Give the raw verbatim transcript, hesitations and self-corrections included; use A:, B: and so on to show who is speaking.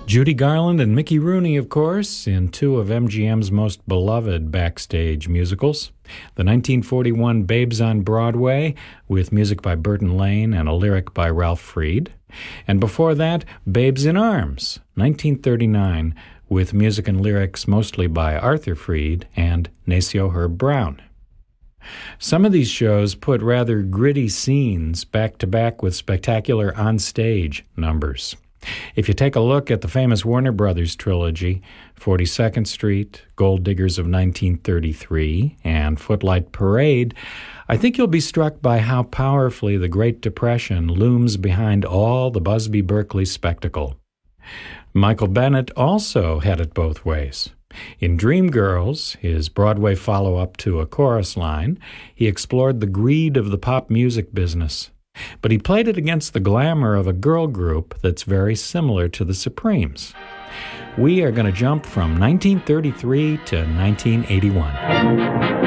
A: Judy Garland and Mickey Rooney, of course, in two of M G M's most beloved backstage musicals. The nineteen forty-one Babes on Broadway, with music by Burton Lane and a lyric by Ralph Freed. And before that, Babes in Arms, nineteen thirty-nine, with music and lyrics mostly by Arthur Freed and Nacio Herb Brown. Some of these shows put rather gritty scenes back-to-back with spectacular on-stage numbers. If you take a look at the famous Warner Brothers trilogy, forty-second Street, Gold Diggers of nineteen thirty-three, and Footlight Parade, I think you'll be struck by how powerfully the Great Depression looms behind all the Busby Berkeley spectacle. Michael Bennett also had it both ways. In Dreamgirls, his Broadway follow-up to A Chorus Line, he explored the greed of the pop music business. But he played it against the glamour of a girl group that's very similar to the Supremes. We are going to jump from nineteen thirty-three to nineteen eighty-one.